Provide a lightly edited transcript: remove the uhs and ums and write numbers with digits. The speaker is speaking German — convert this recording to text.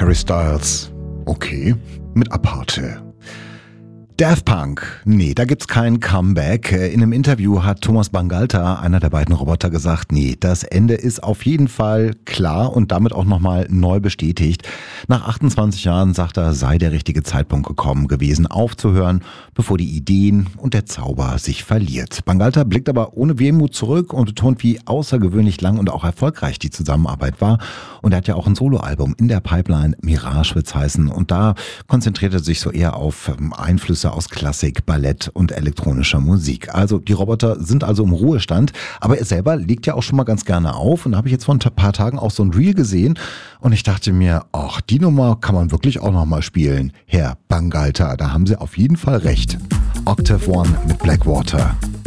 Harry Styles. Okay. Mit Aparte. Daft Punk. Nee, da gibt's kein Comeback. In einem Interview hat Thomas Bangalter, einer der beiden Roboter, gesagt, nee, das Ende ist auf jeden Fall klar und damit auch nochmal neu bestätigt. Nach 28 Jahren, sagt er, sei der richtige Zeitpunkt gekommen gewesen, aufzuhören, bevor die Ideen und der Zauber sich verliert. Bangalter blickt aber ohne Wehmut zurück und betont, wie außergewöhnlich lang und auch erfolgreich die Zusammenarbeit war. Und er hat ja auch ein Soloalbum in der Pipeline, Mirage wird's heißen. Und da konzentriert er sich so eher auf Einflüsse aus Klassik, Ballett und elektronischer Musik. Also die Roboter sind also im Ruhestand, aber er selber legt ja auch schon mal ganz gerne auf. Und da habe ich jetzt vor ein paar Tagen auch so ein Reel gesehen und ich dachte mir, ach, die Nummer kann man wirklich auch noch mal spielen. Herr Bangalter, da haben Sie auf jeden Fall recht. Octave One mit Blackwater.